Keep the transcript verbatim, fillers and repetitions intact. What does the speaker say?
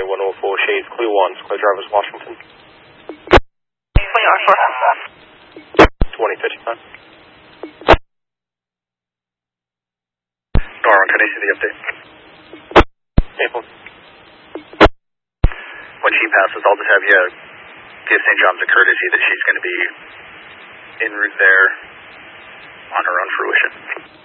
runway one oh four, Shades, clear one, Square Drivers, Washington. one oh four. twenty thirty-five. Norman, can I see the update? Maple. When she passes, I'll just have you give Saint John's a courtesy that she's going to be en route there on her own fruition.